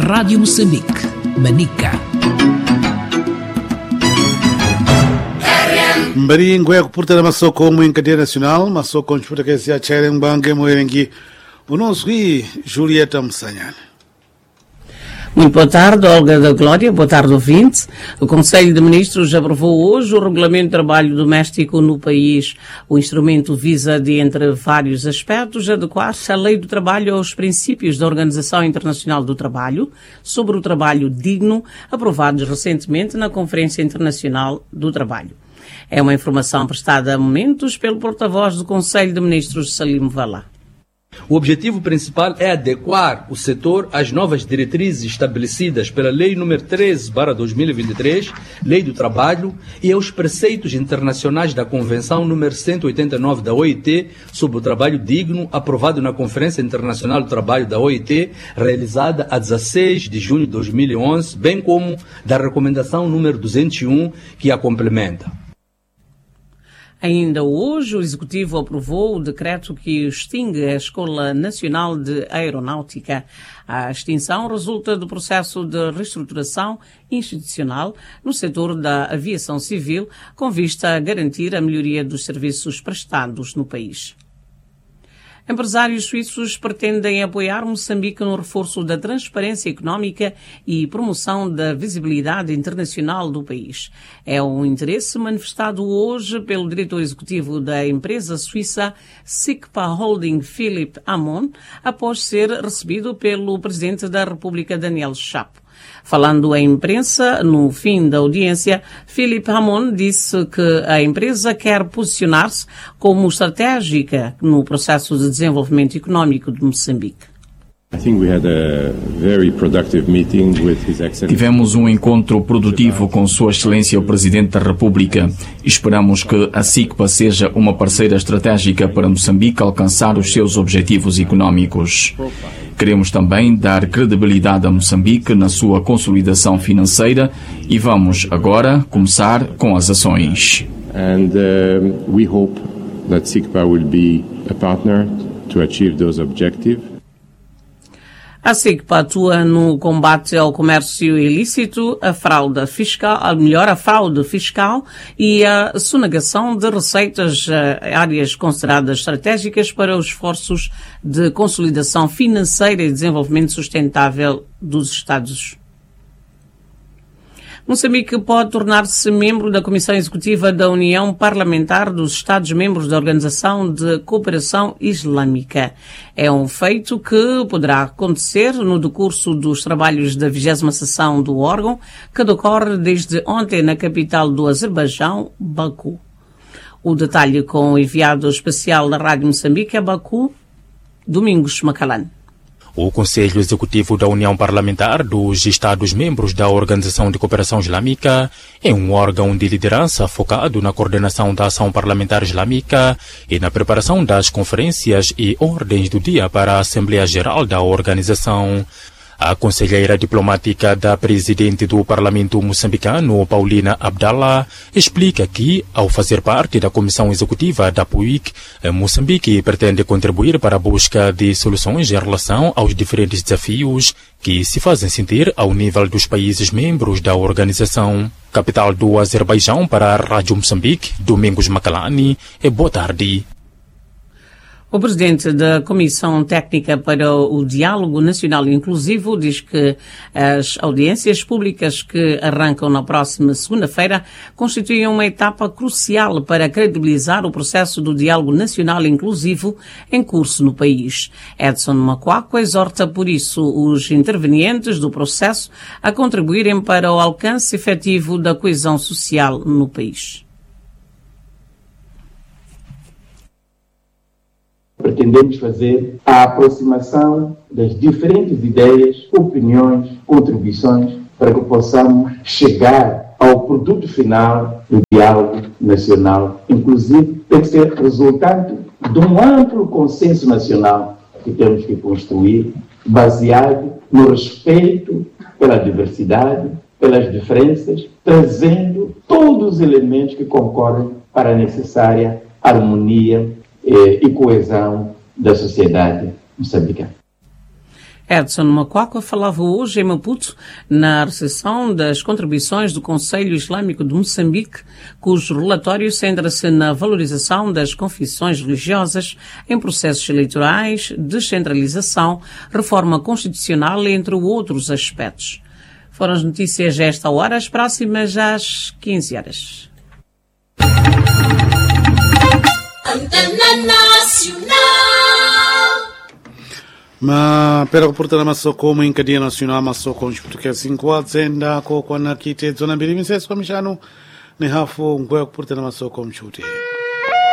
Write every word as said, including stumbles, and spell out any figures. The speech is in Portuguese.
Rádio Moçambique, Manica. Mbaringo é porta Masoko em cadeia nacional, Masoko disputa que se achar em banque moerengue. O nosso é Julieta Msanhan. Muito boa tarde, Olga da Glória. Boa tarde, ouvinte. O Conselho de Ministros aprovou hoje o Regulamento de Trabalho Doméstico no país. O instrumento visa, de entre vários aspectos, adequar-se à Lei do Trabalho aos princípios da Organização Internacional do Trabalho sobre o trabalho digno, aprovados recentemente na Conferência Internacional do Trabalho. É uma informação prestada a momentos pelo porta-voz do Conselho de Ministros, Salim Valá. O objetivo principal é adequar o setor às novas diretrizes estabelecidas pela Lei número treze barra dois mil e vinte e três, Lei do Trabalho, e aos preceitos internacionais da Convenção número cento e oitenta e nove da O I T sobre o trabalho digno, aprovado na Conferência Internacional do Trabalho da O I T, realizada a dezesseis de junho de dois mil e onze, bem como da Recomendação número duzentos e um, que a complementa. Ainda hoje, o Executivo aprovou o decreto que extingue a Escola Nacional de Aeronáutica. A extinção resulta do processo de reestruturação institucional no setor da aviação civil, com vista a garantir a melhoria dos serviços prestados no país. Empresários suíços pretendem apoiar Moçambique no reforço da transparência económica e promoção da visibilidade internacional do país. É um interesse manifestado hoje pelo diretor executivo da empresa suíça SICPA Holding, Philip Hamon, após ser recebido pelo presidente da República, Daniel Chapo. Falando à imprensa, no fim da audiência, Philip Hamon disse que a empresa quer posicionar-se como estratégica no processo de desenvolvimento económico de Moçambique. Tivemos um encontro produtivo com Sua Excelência o Presidente da República. Esperamos que a SICPA seja uma parceira estratégica para Moçambique alcançar os seus objetivos económicos. Queremos também dar credibilidade a Moçambique na sua consolidação financeira e vamos agora começar com as ações. And uh, we hope that SICPA will be a partner to achieve those objectives. A SICPA atua no combate ao comércio ilícito, a fraude fiscal, a melhor, a fraude fiscal e a sonegação de receitas, áreas consideradas estratégicas para os esforços de consolidação financeira e desenvolvimento sustentável dos Estados. Moçambique pode tornar-se membro da Comissão Executiva da União Parlamentar dos Estados-membros da Organização de Cooperação Islâmica. É um feito que poderá acontecer no decurso dos trabalhos da vigésima sessão do órgão, que decorre desde ontem na capital do Azerbaijão, Baku. O detalhe com o enviado especial da Rádio Moçambique a Baku, Domingos Macalan. O Conselho Executivo da União Parlamentar dos Estados-membros da Organização de Cooperação Islâmica é um órgão de liderança focado na coordenação da ação parlamentar islâmica e na preparação das conferências e ordens do dia para a Assembleia Geral da organização. A conselheira diplomática da presidente do Parlamento moçambicano, Paulina Abdallah, explica que, ao fazer parte da Comissão Executiva da P U I C, Moçambique pretende contribuir para a busca de soluções em relação aos diferentes desafios que se fazem sentir ao nível dos países membros da organização. Capital do Azerbaijão para a Rádio Moçambique, Domingos Macalani, e boa tarde. O presidente da Comissão Técnica para o Diálogo Nacional Inclusivo diz que as audiências públicas que arrancam na próxima segunda-feira constituem uma etapa crucial para credibilizar o processo do diálogo nacional inclusivo em curso no país. Edson Macuaco exorta, por isso, os intervenientes do processo a contribuírem para o alcance efetivo da coesão social no país. Pretendemos fazer a aproximação das diferentes ideias, opiniões, contribuições, para que possamos chegar ao produto final do diálogo nacional. Inclusive, tem que ser resultante de um amplo consenso nacional que temos que construir, baseado no respeito pela diversidade, pelas diferenças, trazendo todos os elementos que concorrem para a necessária harmonia e coesão da sociedade moçambicana. Edson Macuaca falava hoje em Maputo na recepção das contribuições do Conselho Islâmico de Moçambique, cujo relatório centra-se na valorização das confissões religiosas em processos eleitorais, descentralização, reforma constitucional, entre outros aspectos. Foram as notícias a esta hora, as próximas às quinze horas. Antena Nacional. Ma pera kuportana masoko mu inkadia nacional masoko nchiputokea cinco adzenda ko kwa nakite zona mbili miseso kwa mishano ni hafu ngwe kuportana masoko mchute.